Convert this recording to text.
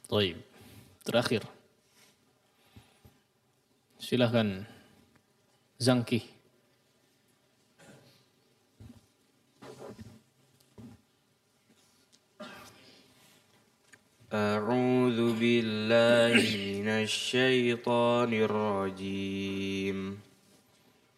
Baik. Terakhir. Silakan Zangki. أعوذ بالله من الشيطان الرجيم